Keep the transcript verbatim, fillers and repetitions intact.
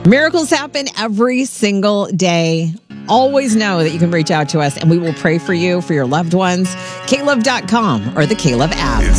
Miracles happen every single day. Always know that you can reach out to us and we will pray for you, for your loved ones. K Love dot com or the K Love app. It's